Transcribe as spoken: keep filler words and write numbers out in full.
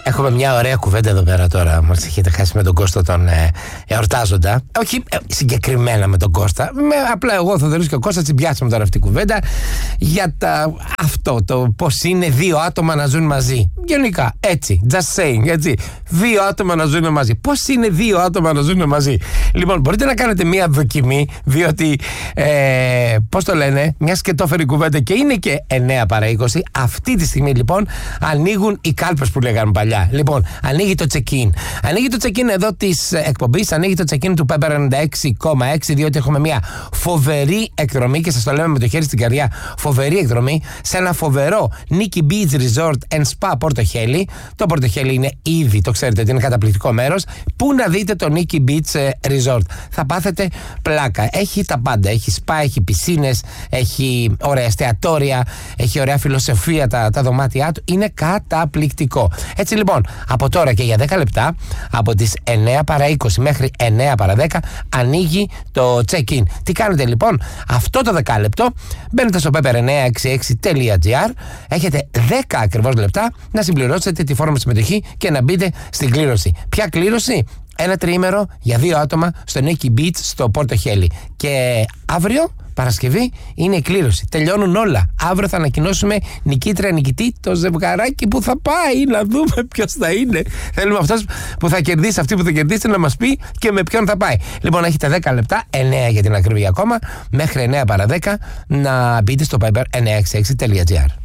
Έχουμε μια ωραία κουβέντα εδώ πέρα τώρα. Μας έχετε χάσει με τον Κώστα τον ε, εορτάζοντα. Όχι ε, συγκεκριμένα με τον Κώστα. Με, απλά εγώ, Θοδωρής και ο Κώστας τσιμπιάσαμε τώρα αυτή τη κουβέντα για τα, αυτό, το πώς είναι δύο άτομα να ζουν μαζί. Γενικά, έτσι, just saying, έτσι. Δύο άτομα να ζουν μαζί. Πώς είναι δύο άτομα να ζουν μαζί. Λοιπόν, μπορείτε να κάνετε μια δοκιμή, διότι, ε, πώς το λένε, μια σκετόφερη κουβέντα και είναι και εννέα παρά είκοσι. Αυτή τη στιγμή λοιπόν ανοίγουν οι κάλπες που λέγανε παλιά. Λοιπόν, ανοίγει το check-in. Ανοίγει το check-in εδώ της εκπομπής, ανοίγει το check-in του Pepper ενενήντα έξι κόμμα έξι, διότι έχουμε μια φοβερή εκδρομή και σας το λέμε με το χέρι στην καρδιά. Φοβερή εκδρομή σε ένα φοβερό Nikki Beach Resort and Spa Πορτοχέλι. Το Πορτοχέλι είναι ήδη, το ξέρετε ότι είναι καταπληκτικό μέρος. Πού να δείτε το Nikki Beach Resort. Θα πάθετε πλάκα. Έχει τα πάντα. Έχει spa, έχει πισίνες, έχει ωραία εστιατόρια, έχει ωραία φιλοσοφία τα, τα δωμάτια του. Είναι καταπληκτικό. Έτσι λοιπόν, από τώρα και για δέκα λεπτά, από τις εννέα παρά είκοσι μέχρι εννέα παρά δέκα, ανοίγει το check-in. Τι κάνετε λοιπόν? Αυτό το δεκάλεπτο μπαίνετε στο pepper εννιακόσια εξήντα έξι τελεία gr, έχετε δέκα ακριβώς λεπτά να συμπληρώσετε τη φόρμα συμμετοχή και να μπείτε στην κλήρωση. Ποια κλήρωση? Ένα τριήμερο για δύο άτομα στο Nikki Beach στο Πορτοχέλι. Και αύριο, Παρασκευή, είναι η κλήρωση. Τελειώνουν όλα. Αύριο θα ανακοινώσουμε νικήτρια, νικητή, το ζευγαράκι που θα πάει. Να δούμε ποιος θα είναι. Θέλουμε αυτός που θα κερδίσει, αυτή που θα κερδίσει, να μας πει και με ποιον θα πάει. Λοιπόν, έχετε δέκα λεπτά, εννέα για την ακρίβεια ακόμα, μέχρι εννέα παρά δέκα, να μπείτε στο pepper εννιακόσια εξήντα έξι τελεία gr.